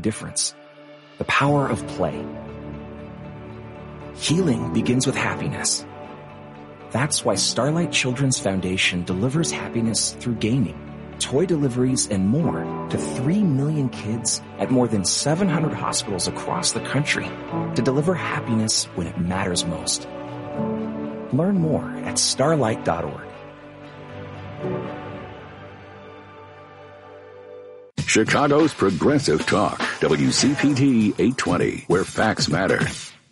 difference. The power of play. Healing begins with happiness. That's why Starlight Children's Foundation delivers happiness through gaming, toy deliveries, and more to 3 million kids at more than 700 hospitals across the country to deliver happiness when it matters most. Learn more at starlight.org. Chicago's Progressive Talk, WCPT 820, where facts matter.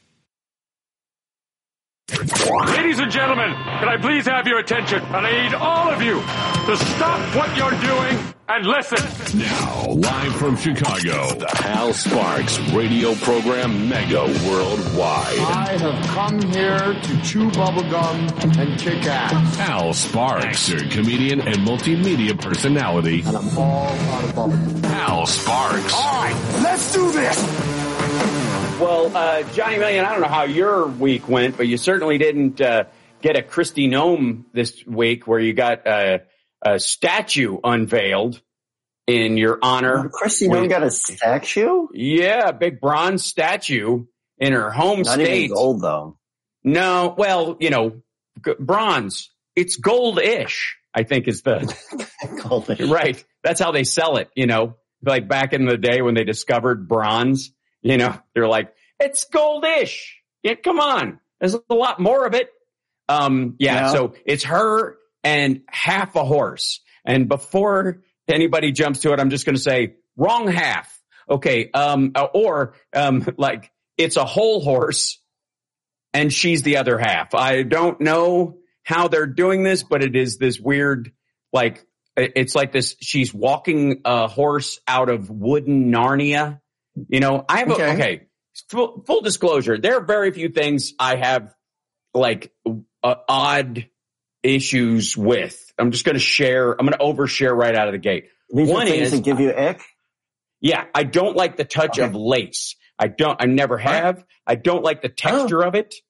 Ladies and gentlemen, can I please have your attention? And I need all of you to stop what you're doing and listen. Now, live from Chicago, the Hal Sparks radio program Mega Worldwide. I have come here to chew bubblegum and kick ass. Hal Sparks, actor, comedian, and multimedia personality. And I'm all out of bubblegum. Hal Sparks. All right, let's do this. Well, Johnny Million, I don't know how your week went, but you certainly didn't get a Christy Nome this week where you got a statue unveiled in your honor. Christy Nome got a statue? Yeah, a big bronze statue in her home state. Not even gold, though. No, well, you know, bronze. It's gold-ish, I think is the... Goldish. Right. That's how they sell it, you know. Like back in the day when they discovered bronze. You know, they're like, it's goldish. Yeah, come on. There's a lot more of it. Yeah, so it's her and half a horse. And before anybody jumps to it, I'm just going to say wrong half. Okay. Like it's a whole horse and she's the other half. I don't know how they're doing this, but it is this weird, like, it's like this. She's walking a horse out of wooden Narnia. You know, I have full disclosure. There are very few things I have like odd issues with. I'm just going to share. I'm going to overshare right out of the gate. These are things that give you ick? Yeah. I don't like the touch of lace. I never have. I don't like the texture of it.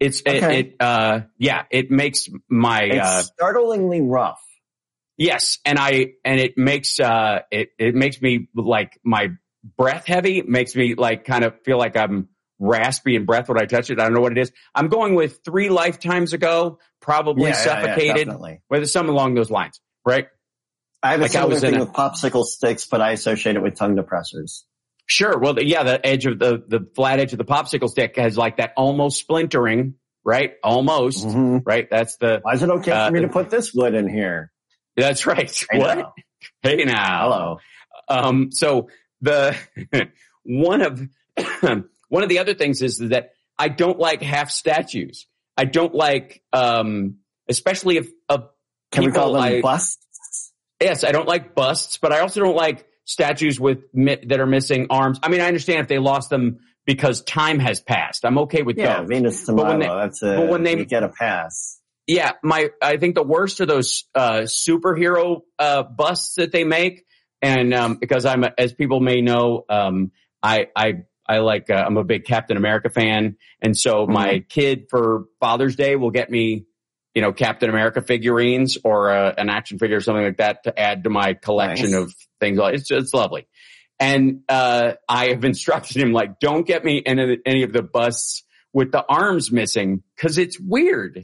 It makes my, it's startlingly rough. Yes. And it makes, it makes me like my breath heavy, makes me like kind of feel like I'm raspy in breath when I touch it. I don't know what it is. I'm going with 3 lifetimes ago, probably suffocated. With something along those lines, right? I have a similar thing with popsicle sticks, but I associate it with tongue depressors. Sure. Well, the edge of the flat edge of the popsicle stick has like that almost splintering, right? Almost, right? That's the. Why is it okay for me to put this wood in here? That's right. What? Hey now. Hello. So the one of the other things is that I don't like half statues. I don't like, especially of Can people we call them busts? Yes, I don't like busts, but I also don't like statues that are missing arms. I mean, I understand if they lost them because time has passed. I'm okay with those. Venus de Milo, you get a pass. Yeah, I think the worst are those superhero busts that they make. And because as people may know, I like I'm a big Captain America fan, and so my kid for Father's Day will get me, you know, Captain America figurines or an action figure or something like that to add to my collection of things. It's lovely, and I have instructed him like, don't get me any of the busts with the arms missing because it's weird.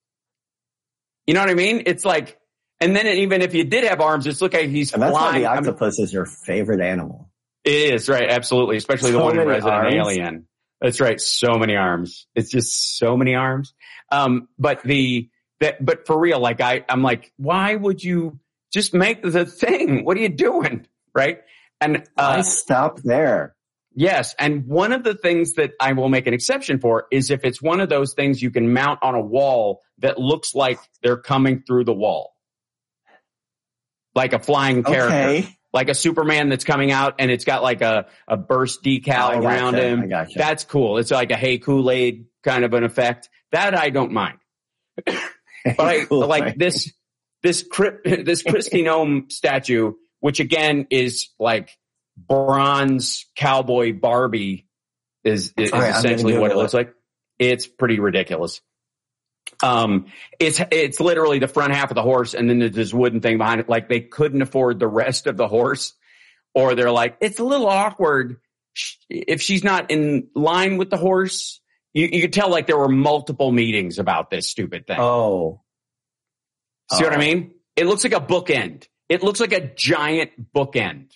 You know what I mean? It's like. And then even if you did have arms, it's look like he's flying. That's why the octopus is your favorite animal. It is, right. Absolutely. Especially the one in Resident Alien. That's right. So many arms. It's just so many arms. But for real, like I'm like, why would you just make the thing? What are you doing? Right. And, I stop there. Yes. And one of the things that I will make an exception for is if it's one of those things you can mount on a wall that looks like they're coming through the wall. Like a flying character, like a Superman that's coming out and it's got like a burst decal around him. I gotcha. That's cool. It's like a Hey Kool-Aid kind of an effect. That I don't mind. But I like this Christy Nome statue, which again is like bronze cowboy Barbie is essentially what it looks like. It's pretty ridiculous. It's literally the front half of the horse and then there's this wooden thing behind it. Like they couldn't afford the rest of the horse, or they're like, it's a little awkward if she's not in line with the horse, you could tell like there were multiple meetings about this stupid thing. Oh. See what I mean? It looks like a bookend. It looks like a giant bookend.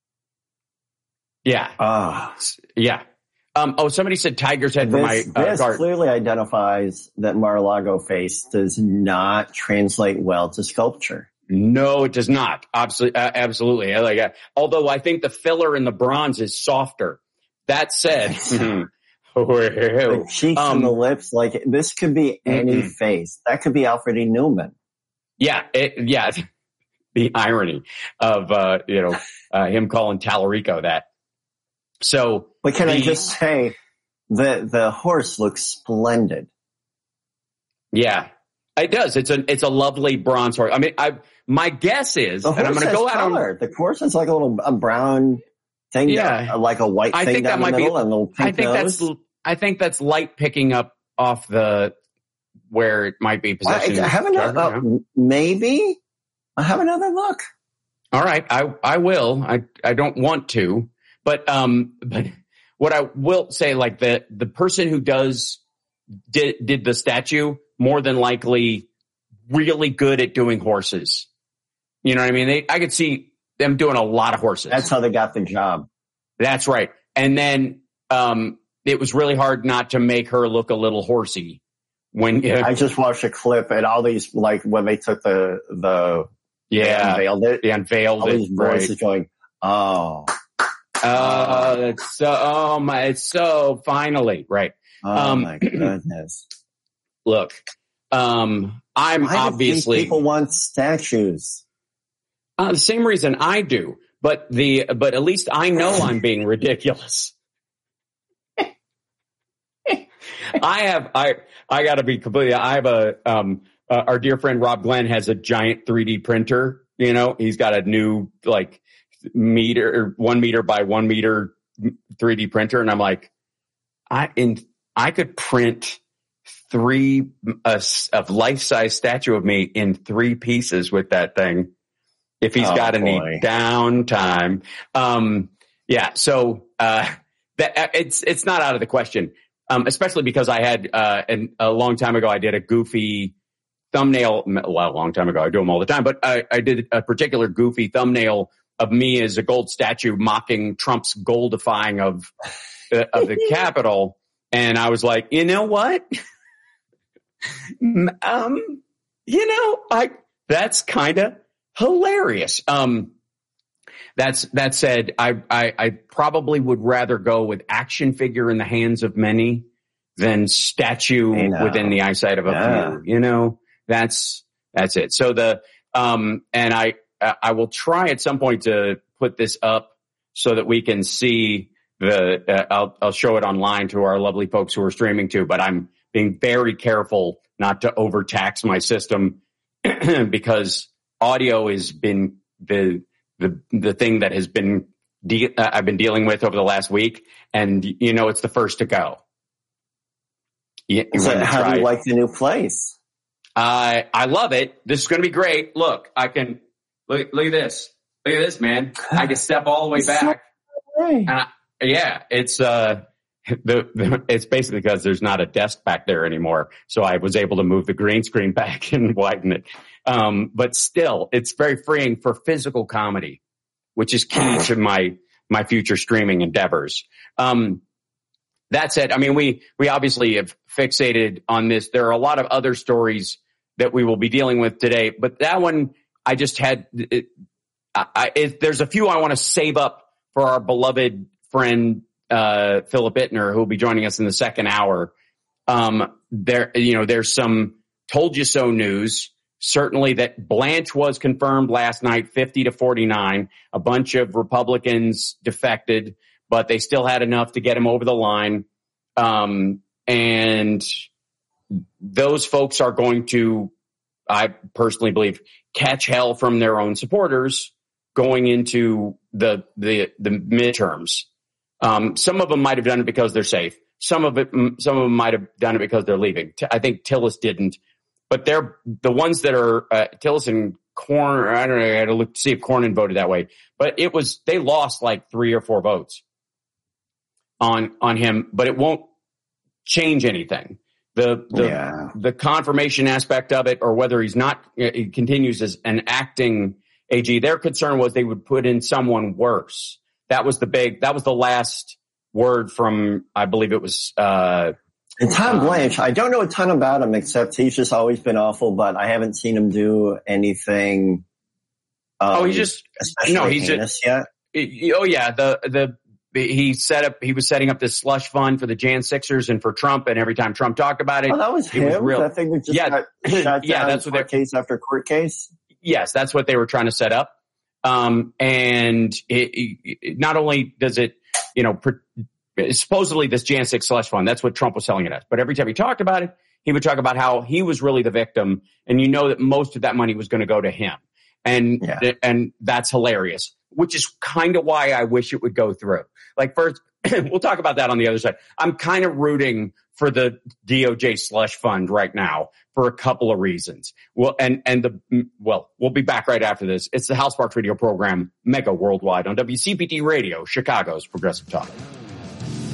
Yeah. Yeah. Somebody said tiger's head for my This clearly identifies that Mar-a-Lago face does not translate well to sculpture. No, it does not. Absolutely. Although I think the filler in the bronze is softer. That said, the cheeks and the lips, like this could be any face. That could be Alfred E. Newman. Yeah. The irony of, him calling Tallarico that. So, but can I just say the horse looks splendid. Yeah, it does. It's a lovely bronze horse. I mean, my guess is, and I'm going to go out on the horse is like a brown thing, like a white thing down the middle and a little pink nose. I think that's light picking up off the where it might be positioned. Maybe I'll have another look. All right, I will. I don't want to. But what I will say, like the person who did the statue, more than likely really good at doing horses. You know what I mean? I could see them doing a lot of horses. That's how they got the job. That's right. And then, it was really hard not to make her look a little horsey I just watched a clip and all these, like when they took they unveiled it. They unveiled all it. These voices going, it's so finally, right. Oh my goodness. Look, I'm obviously people want statues. The same reason I do, but at least I know I'm being ridiculous. I gotta be completely, our dear friend Rob Glenn has a giant 3D printer, he's got a new, 1 meter by 1 meter 3D printer. And I'm like, I could print a life-size statue of me in 3 pieces with that thing. If he's got any downtime. So, that it's not out of the question. Especially because I had, a long time ago, I did a goofy thumbnail. Well, a long time ago, I do them all the time, but I did a particular goofy thumbnail of me as a gold statue mocking Trump's goldifying of the Capitol. And I was like, you know what? That's kind of hilarious. That said, I probably would rather go with action figure in the hands of many than statue within the eyesight of a few. That's it. So and I will try at some point to put this up so that we can see I'll show it online to our lovely folks who are streaming too, but I'm being very careful not to overtax my system because audio has been the thing that has been I've been dealing with over the last week, and it's the first to go. So how do you like the new place? I love it. This is going to be great. Look, I can look at this. Look at this, man. I can step all the way back. It's it's basically because there's not a desk back there anymore, so I was able to move the green screen back and widen it. But still, it's very freeing for physical comedy, which is key to my future streaming endeavors. That said, I mean, we obviously have fixated on this. There are a lot of other stories that we will be dealing with today, but that one I just had. There's a few I want to save up for our beloved friend Philip Ittner, who will be joining us in the second hour. There's some told you so news. Certainly that Blanche was confirmed last night, 50-49. A bunch of Republicans defected, but they still had enough to get him over the line. And those folks are going to, I personally believe, catch hell from their own supporters going into the midterms. Some of them might have done it because they're safe. Some of them might have done it because they're leaving. I think Tillis didn't. But they're the ones that are Tillis and Cornyn. I don't know. I had to look to see if Cornyn voted that way. But they lost like 3 or 4 votes. on him, but it won't change anything. The confirmation aspect of it, or whether he's not, he continues as an acting AG. Their concern was they would put in someone worse. That was the last word from, I believe it was, and Tom Blanche, I don't know a ton about him except he's just always been awful, but I haven't seen him do anything. He's heinous yet. He was setting up this slush fund for the Jan 6ers and for Trump, and every time Trump talked about it, that was him. That thing was just got shut down. That's what case after court case. Yes, that's what they were trying to set up. And it not only does it, supposedly this Jan 6 slush fund, that's what Trump was selling it as. But every time he talked about it, he would talk about how he was really the victim, and that most of that money was going to go to him. And that's hilarious, which is kind of why I wish it would go through. Like, first, we'll talk about that on the other side. I'm kind of rooting for the DOJ slush fund right now for a couple of reasons. We'll be back right after this. It's the Hal Sparks radio program, Mega Worldwide, on WCPT Radio, Chicago's Progressive Talk.